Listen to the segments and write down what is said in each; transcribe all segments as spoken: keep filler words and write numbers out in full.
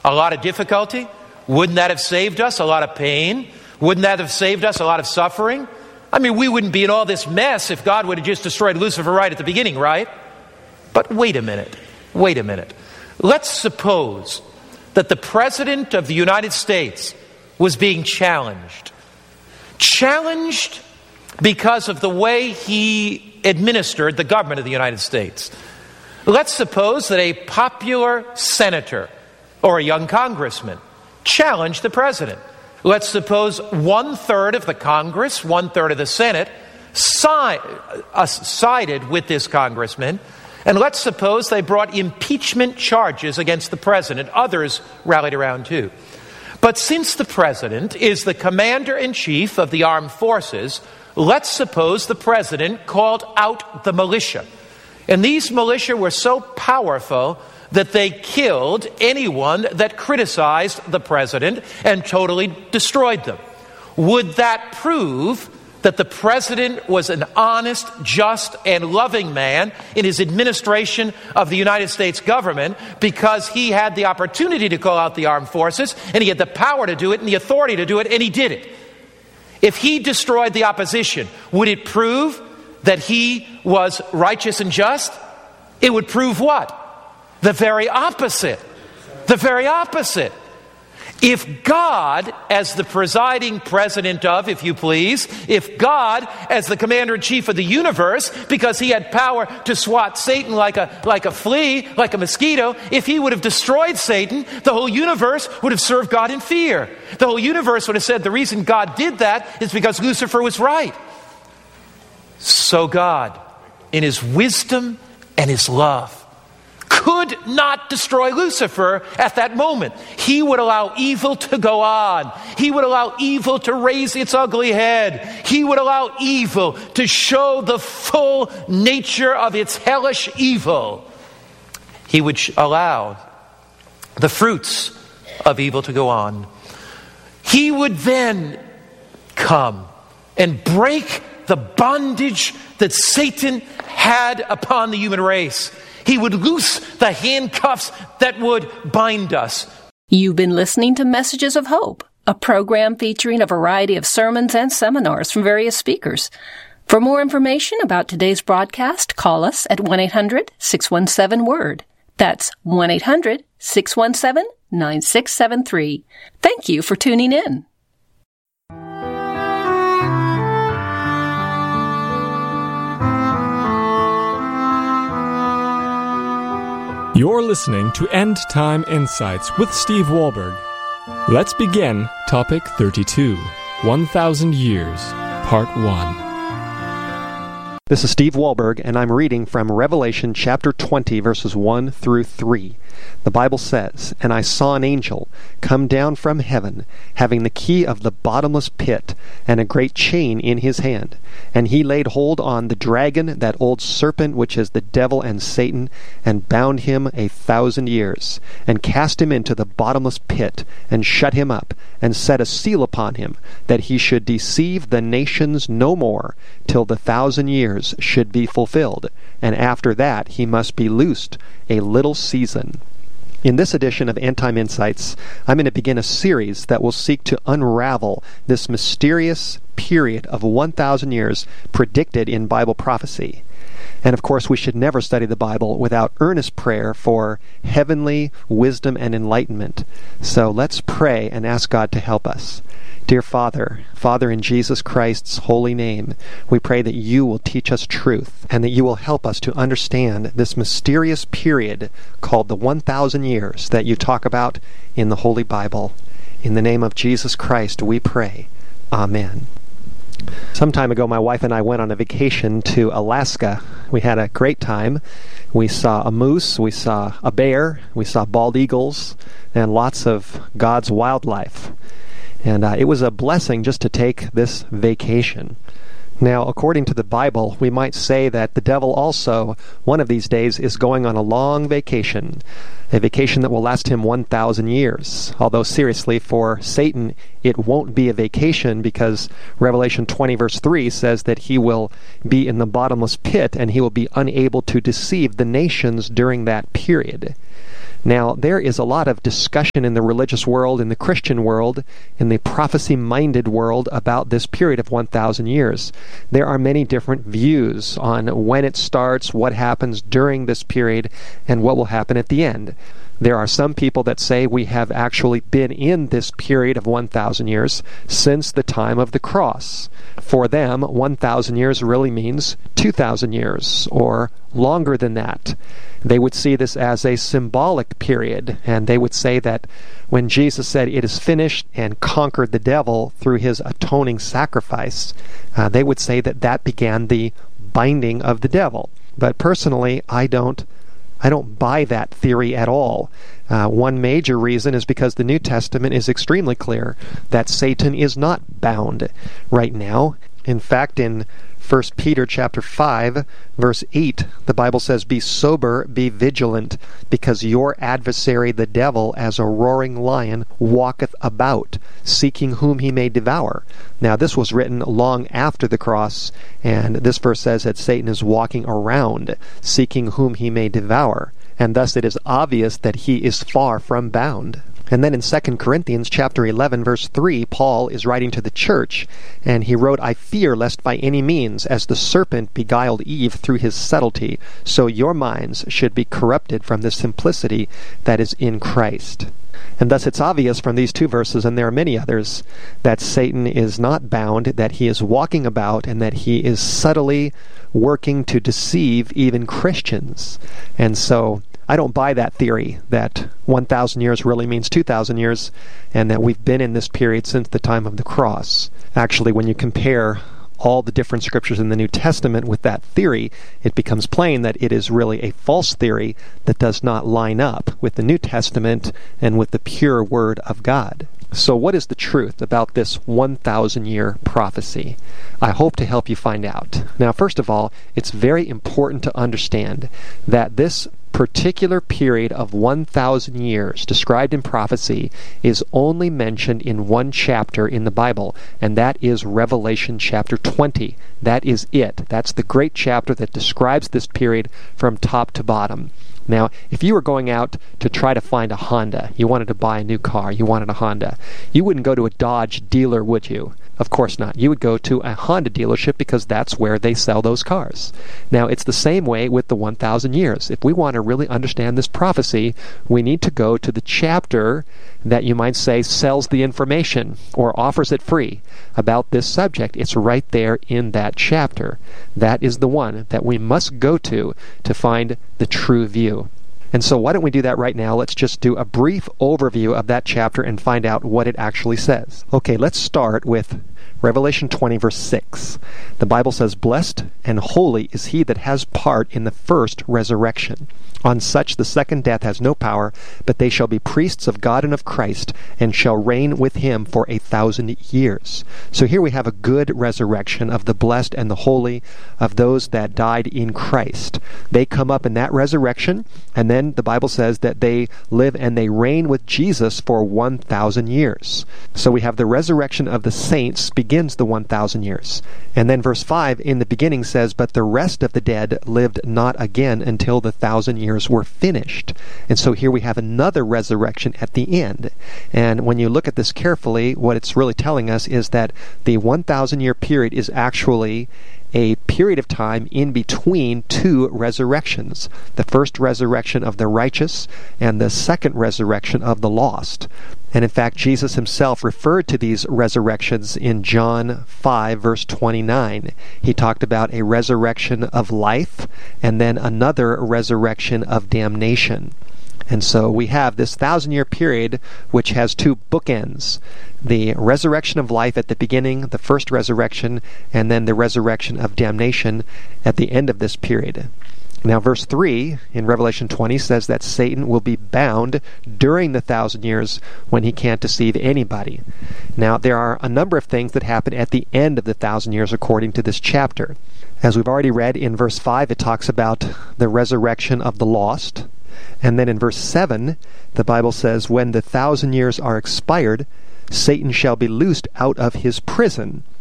A lot of difficulty? Wouldn't that have saved us a lot of pain? Wouldn't that have saved us a lot of suffering? I mean, we wouldn't be in all this mess if God would have just destroyed Lucifer right at the beginning, right? But wait a minute. Wait a minute. Let's suppose that the President of the United States was being challenged. Challenged because of the way he administered the government of the United States. Let's suppose that a popular senator or a young congressman challenged the president. Let's suppose one-third of the Congress, one-third of the Senate side, uh, sided with this congressman. And let's suppose they brought impeachment charges against the president. Others rallied around too. But since the president is the commander-in-chief of the armed forces, let's suppose the president called out the militia. And these militia were so powerful that they killed anyone that criticized the president and totally destroyed them. Would that prove that the president was an honest, just, and loving man in his administration of the United States government because he had the opportunity to call out the armed forces, and he had the power to do it and the authority to do it, and he did it? If he destroyed the opposition, would it prove that he was righteous and just? It would prove what? The very opposite. The very opposite. If God, as the presiding president of, if you please, if God, as the commander-in-chief of the universe, because he had power to swat Satan like a, like a flea, like a mosquito, if he would have destroyed Satan, the whole universe would have served God in fear. The whole universe would have said the reason God did that is because Lucifer was right. So God, in his wisdom and his love, could not destroy Lucifer at that moment. He would allow evil to go on. He would allow evil to raise its ugly head. He would allow evil to show the full nature of its hellish evil. He would allow the fruits of evil to go on. He would then come and break the bondage that Satan had upon the human race. He would loose the handcuffs that would bind us. You've been listening to Messages of Hope, a program featuring a variety of sermons and seminars from various speakers. For more information about today's broadcast, call us at one eight hundred six one seven word. That's one eight hundred six one seven nine six seven three. Thank you for tuning in. You're listening to End Time Insights with Steve Wohlberg. Let's begin Topic thirty-two, one thousand Years, Part one. This is Steve Wohlberg, and I'm reading from Revelation chapter twenty, verses one through three. The Bible says, "And I saw an angel come down from heaven, having the key of the bottomless pit, and a great chain in his hand. And he laid hold on the dragon, that old serpent which is the devil and Satan, and bound him a thousand years, and cast him into the bottomless pit, and shut him up, and set a seal upon him, that he should deceive the nations no more, till the thousand years should be fulfilled. And after that he must be loosed a little season." In this edition of End Time Insights, I'm going to begin a series that will seek to unravel this mysterious period of one thousand years predicted in Bible prophecy. And of course, we should never study the Bible without earnest prayer for heavenly wisdom and enlightenment. So let's pray and ask God to help us. Dear Father, Father, in Jesus Christ's holy name, we pray that you will teach us truth and that you will help us to understand this mysterious period called the one thousand years that you talk about in the Holy Bible. In the name of Jesus Christ, we pray. Amen. Some time ago, my wife and I went on a vacation to Alaska. We had a great time. We saw a moose, we saw a bear, we saw bald eagles, and lots of God's wildlife. And uh, it was a blessing just to take this vacation. Now, according to the Bible, we might say that the devil also, one of these days, is going on a long vacation, a vacation that will last him one thousand years. Although, seriously, for Satan, it won't be a vacation because Revelation twenty, verse three says that he will be in the bottomless pit and he will be unable to deceive the nations during that period. Now, there is a lot of discussion in the religious world, in the Christian world, in the prophecy-minded world about this period of one thousand years. There are many different views on when it starts, what happens during this period, and what will happen at the end. There are some people that say we have actually been in this period of one thousand years since the time of the cross. For them, one thousand years really means two thousand years, or longer than that. They would see this as a symbolic period, and they would say that when Jesus said, "It is finished," and conquered the devil through his atoning sacrifice, uh, they would say that that began the binding of the devil. But personally, I don't I don't buy that theory at all. Uh, one major reason is because the New Testament is extremely clear that Satan is not bound right now. In fact, in First Peter chapter five, verse eight, the Bible says, "Be sober, be vigilant, because your adversary the devil, as a roaring lion, walketh about, seeking whom he may devour." Now, this was written long after the cross, and this verse says that Satan is walking around, seeking whom he may devour, and thus it is obvious that he is far from bound. And then in Second Corinthians chapter eleven, verse three, Paul is writing to the church, and he wrote, "I fear lest by any means, as the serpent beguiled Eve through his subtlety, so your minds should be corrupted from the simplicity that is in Christ." And thus it's obvious from these two verses, and there are many others, that Satan is not bound, that he is walking about, and that he is subtly working to deceive even Christians. And so I don't buy that theory that one thousand years really means two thousand years, and that we've been in this period since the time of the cross. Actually, when you compare all the different scriptures in the New Testament with that theory, it becomes plain that it is really a false theory that does not line up with the New Testament and with the pure Word of God. So what is the truth about this one thousand year prophecy? I hope to help you find out. Now, first of all, it's very important to understand that this particular period of one thousand years described in prophecy is only mentioned in one chapter in the Bible, and that is Revelation chapter twenty. That is it. That's the great chapter that describes this period from top to bottom. Now, if you were going out to try to find a Honda, you wanted to buy a new car, you wanted a Honda, you wouldn't go to a Dodge dealer, would you? Of course not. You would go to a Honda dealership because that's where they sell those cars. Now, it's the same way with the one thousand years. If we want to really understand this prophecy, we need to go to the chapter that you might say sells the information or offers it free about this subject. It's right there in that chapter. That is the one that we must go to to find the true view. And so why don't we do that right now? Let's just do a brief overview of that chapter and find out what it actually says. Okay, let's start with Revelation twenty, verse six. The Bible says, "Blessed and holy is he that has part in the first resurrection. On such the second death has no power, but they shall be priests of God and of Christ, and shall reign with him for a thousand years." So here we have a good resurrection of the blessed and the holy, of those that died in Christ. They come up in that resurrection, and then the Bible says that they live and they reign with Jesus for one thousand years. So we have the resurrection of the saints begins the one thousand years. And then verse five in the beginning says, "But the rest of the dead lived not again until the thousand years were finished." And so here we have another resurrection at the end. And when you look at this carefully, what it's really telling us is that the one thousand year period is actually a period of time in between two resurrections. The first resurrection of the righteous and the second resurrection of the lost. And in fact, Jesus himself referred to these resurrections in John five, verse twenty-nine. He talked about a resurrection of life and then another resurrection of damnation. And so we have this thousand-year period which has two bookends. The resurrection of life at the beginning, the first resurrection, and then the resurrection of damnation at the end of this period. Now, verse three in Revelation twenty says that Satan will be bound during the thousand years when he can't deceive anybody. Now, there are a number of things that happen at the end of the thousand years according to this chapter. As we've already read in verse five, it talks about the resurrection of the lost. And then in verse seven, the Bible says, "When the thousand years are expired, Satan shall be loosed out of his prison,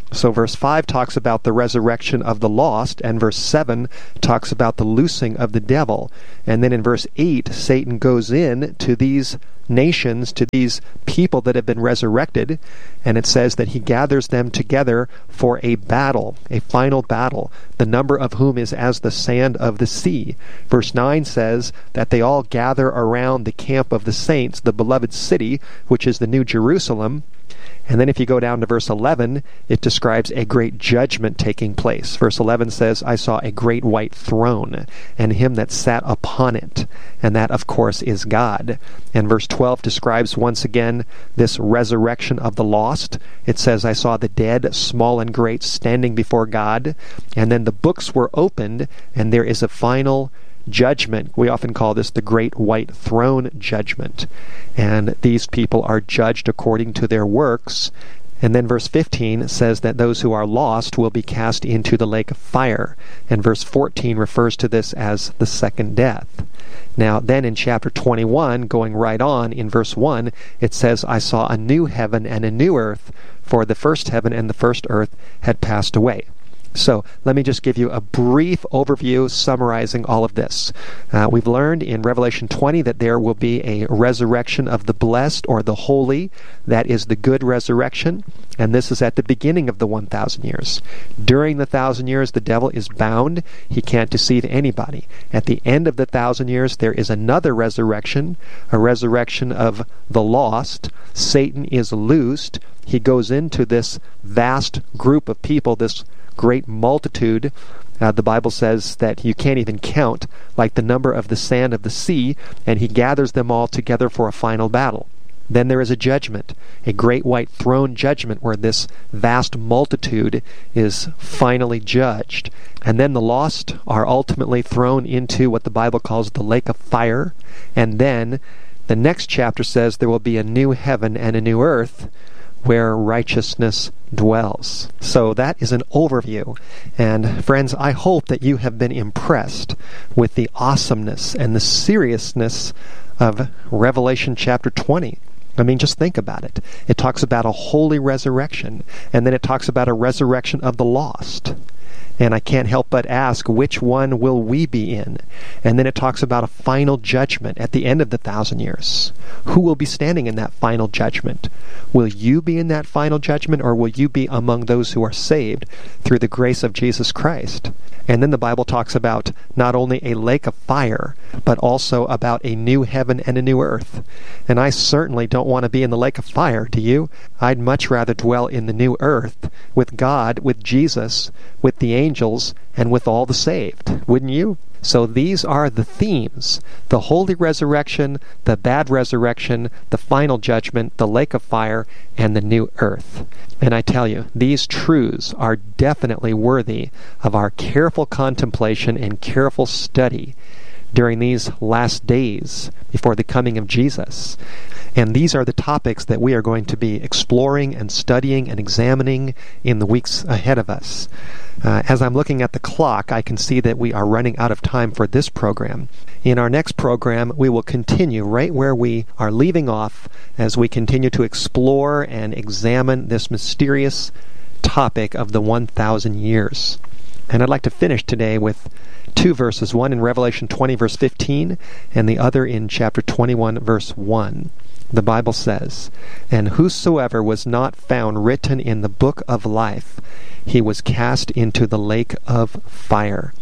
So verse five talks about the resurrection of the lost, and verse seven talks about the loosing of the devil. And then in verse eight, Satan goes in to these nations, to these people that have been resurrected, and it says that he gathers them together for a battle, a final battle, the number of whom is as the sand of the sea. Verse nine says that they all gather around the camp of the saints, the beloved city, which is the New Jerusalem. And then if you go down to verse eleven, it describes a great judgment taking place. Verse eleven says, I saw a great white throne, and him that sat upon it. And that, of course, is God. And verse twelve describes once again this resurrection of the lost. It says, I saw the dead, small and great, standing before God. And then the books were opened, and there is a final judgment. We often call this the Great White Throne Judgment. And these people are judged according to their works. And then verse fifteen says that those who are lost will be cast into the lake of fire. And verse fourteen refers to this as the second death. Now, then in chapter twenty-one, going right on, in verse one, it says, I saw a new heaven and a new earth, for the first heaven and the first earth had passed away. So let me just give you a brief overview summarizing all of this. Uh, we've learned in Revelation twenty that there will be a resurrection of the blessed or the holy. That is the good resurrection. And this is at the beginning of the one thousand years. During the thousand years, the devil is bound. He can't deceive anybody. At the end of the thousand years, there is another resurrection, a resurrection of the lost. Satan is loosed. He goes into this vast group of people, this great multitude. Uh, the Bible says that you can't even count, like the number of the sand of the sea, and he gathers them all together for a final battle. Then there is a judgment, a great white throne judgment, where this vast multitude is finally judged. And then the lost are ultimately thrown into what the Bible calls the lake of fire. And then the next chapter says there will be a new heaven and a new earth, where righteousness dwells. So that is an overview. And friends, I hope that you have been impressed with the awesomeness and the seriousness of Revelation chapter twenty. I mean, just think about it. It talks about a holy resurrection, and then it talks about a resurrection of the lost. And I can't help but ask, which one will we be in? And then it talks about a final judgment at the end of the thousand years. Who will be standing in that final judgment? Will you be in that final judgment, or will you be among those who are saved through the grace of Jesus Christ? And then the Bible talks about not only a lake of fire, but also about a new heaven and a new earth. And I certainly don't want to be in the lake of fire, do you? I'd much rather dwell in the new earth with God, with Jesus, with the angels, and with all the saved. Wouldn't you? So these are the themes: the holy resurrection, the bad resurrection, the final judgment, the lake of fire, and the new earth. And I tell you, these truths are definitely worthy of our careful contemplation and careful study during these last days before the coming of Jesus. And these are the topics that we are going to be exploring and studying and examining in the weeks ahead of us. Uh, as I'm looking at the clock, I can see that we are running out of time for this program. In our next program, we will continue right where we are leaving off as we continue to explore and examine this mysterious topic of the one thousand years. And I'd like to finish today with two verses, one in Revelation twenty, verse fifteen, and the other in chapter twenty-one, verse one. The Bible says, "And whosoever was not found written in the book of life, he was cast into the lake of fire.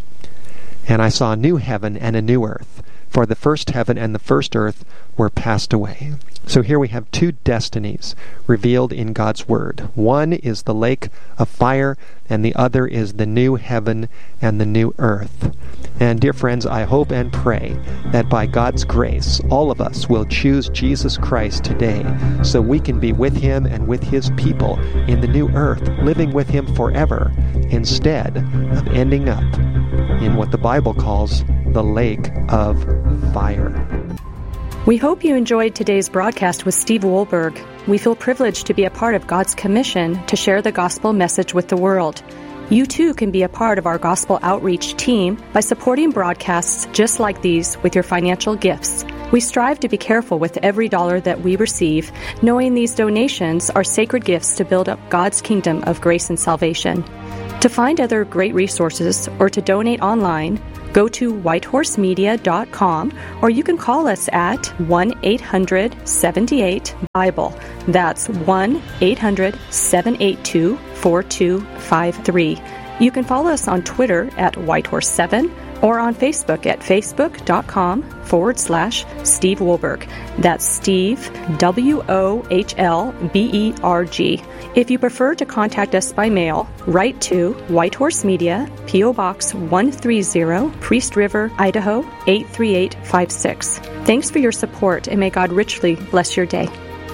And I saw a new heaven and a new earth, for the first heaven and the first earth were passed away." So here we have two destinies revealed in God's Word. One is the lake of fire, and the other is the new heaven and the new earth. And dear friends, I hope and pray that by God's grace, all of us will choose Jesus Christ today, so we can be with Him and with His people in the new earth, living with Him forever, instead of ending up in what the Bible calls the lake of fire. We hope you enjoyed today's broadcast with Steve Wohlberg. We feel privileged to be a part of God's commission to share the gospel message with the world. You too can be a part of our gospel outreach team by supporting broadcasts just like these with your financial gifts. We strive to be careful with every dollar that we receive, knowing these donations are sacred gifts to build up God's kingdom of grace and salvation. To find other great resources or to donate online, go to whitehorse media dot com, or you can call us at one eight hundred seven eight Bible. That's one eight hundred seven eight two four two five three. You can follow us on Twitter at whitehorse seven or on Facebook at facebook.com forward slash Steve Wohlberg. That's Steve, W O H L B E R G. If you prefer to contact us by mail, write to Whitehorse Media, P O. Box one thirty, Priest River, Idaho eight three eight five six. Thanks for your support, and may God richly bless your day.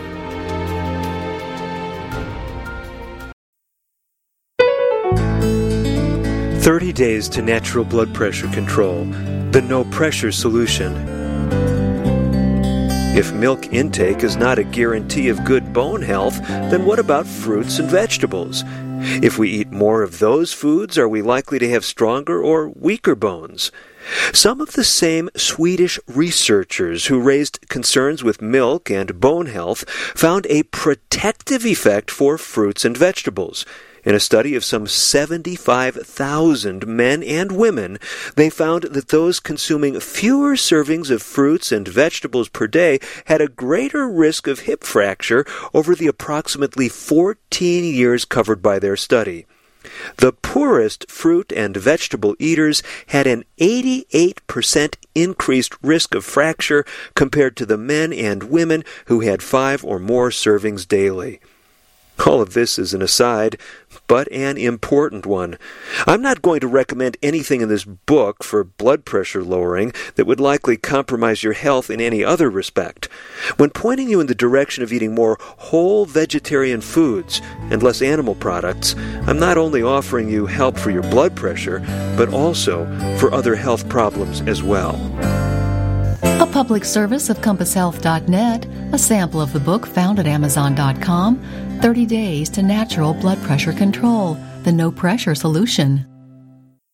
thirty days to natural blood pressure control, the no-pressure solution. If milk intake is not a guarantee of good bone health, then what about fruits and vegetables? If we eat more of those foods, are we likely to have stronger or weaker bones? Some of the same Swedish researchers who raised concerns with milk and bone health found a protective effect for fruits and vegetables. In a study of some seventy-five thousand men and women, they found that those consuming fewer servings of fruits and vegetables per day had a greater risk of hip fracture over the approximately fourteen years covered by their study. The poorest fruit and vegetable eaters had an eighty-eight percent increased risk of fracture compared to the men and women who had five or more servings daily. All of this is an aside, but an important one. I'm not going to recommend anything in this book for blood pressure lowering that would likely compromise your health in any other respect. When pointing you in the direction of eating more whole vegetarian foods and less animal products, I'm not only offering you help for your blood pressure, but also for other health problems as well. A public service of compass health dot net, a sample of the book found at amazon dot com, thirty days to Natural Blood Pressure Control, the No Pressure Solution.